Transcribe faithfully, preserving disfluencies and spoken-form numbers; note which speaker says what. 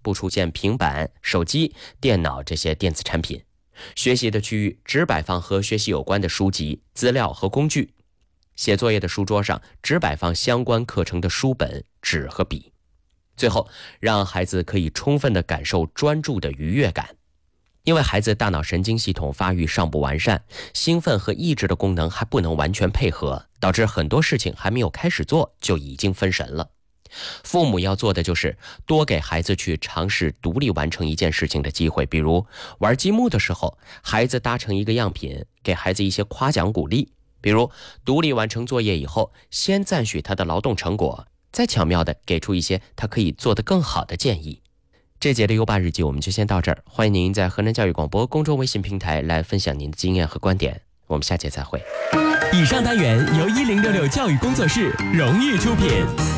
Speaker 1: 不出现平板、手机、电脑这些电子产品。学习的区域只摆放和学习有关的书籍、资料和工具。写作业的书桌上只摆放相关课程的书本、纸和笔。最后，让孩子可以充分地感受专注的愉悦感。因为孩子大脑神经系统发育尚不完善，兴奋和抑制的功能还不能完全配合，导致很多事情还没有开始做就已经分神了。父母要做的就是多给孩子去尝试独立完成一件事情的机会，比如玩积木的时候，孩子搭成一个样品，给孩子一些夸奖鼓励；比如独立完成作业以后，先赞许他的劳动成果，再巧妙地给出一些他可以做得更好的建议。这节的优爸日记我们就先到这儿，欢迎您在河南教育广播公众微信平台来分享您的经验和观点，我们下节再会。
Speaker 2: 以上单元由一零六六教育工作室荣誉出品。